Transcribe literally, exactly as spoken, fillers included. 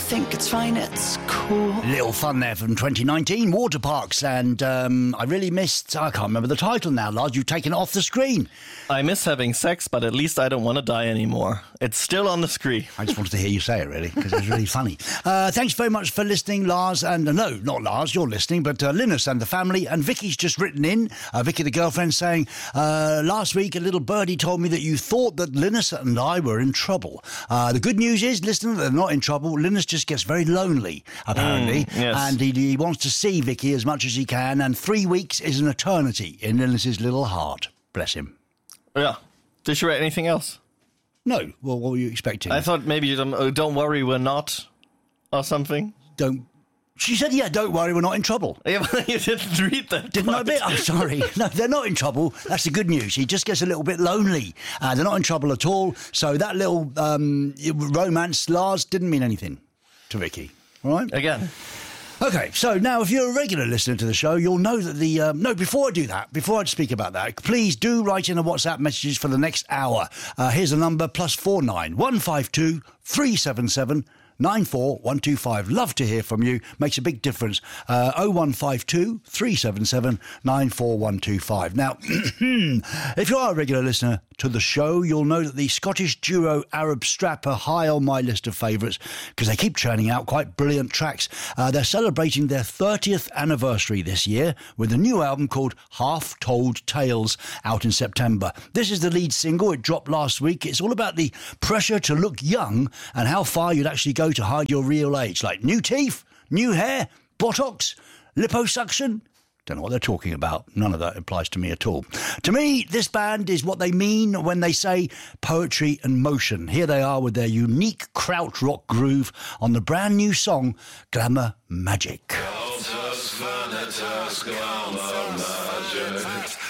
think it's fine, it's cool. Little fun there from twenty nineteen, Water Parks, and um, I really missed, I can't remember the title now, Lars, you've taken it off the screen. I miss having sex, but at least I don't want to die anymore. It's still on the screen. I just wanted to hear you say it, really, because it's really funny. Uh, thanks very much for listening, Lars, and uh, no, not Lars, you're listening, but uh, Linus and the family, and Vicky's just written in, uh, Vicky the girlfriend, saying, uh, last week a little birdie told me that you thought that Linus and I were in trouble. Uh, the good news is, listener, they're not in trouble. Linus just gets very lonely, apparently, mm, yes. and he, he wants to see Vicky as much as he can, and three weeks is an eternity in Linus's little heart. Bless him. Yeah. Did she write anything else? No. Well, what were you expecting? I thought maybe, um, oh, don't worry, we're not, or something. Don't... She said, yeah, don't worry, we're not in trouble. Yeah, but you didn't read that. Didn't I? Bit? I'm sorry. No, they're not in trouble. That's the good news. He just gets a little bit lonely. Uh, they're not in trouble at all. So that little um, romance, Lars, didn't mean anything to Vicky. All right? Again. Okay, so now if you're a regular listener to the show, you'll know that the... Um, no, before I do that, before I speak about that, please do write in a WhatsApp messages for the next hour. Uh, here's a number, plus four nine one five two three seven seven nine four one two five. Love to hear from you. Makes a big difference. Uh, oh one five two three seven seven nine four one two five. Now, if you are a regular listener to the show, you'll know that the Scottish duo Arab Strap are high on my list of favourites because they keep churning out quite brilliant tracks. Uh, they're celebrating their thirtieth anniversary this year with a new album called Half Told Tales out in September. This is the lead single. It dropped last week. It's all about the pressure to look young and how far you'd actually go to hide your real age, like new teeth, new hair, Botox, liposuction. Don't know what they're talking about. None of that applies to me at all. To me, this band is what they mean when they say poetry and motion. Here they are with their unique krautrock groove on the brand new song Glamour Magic. Glamour Magic.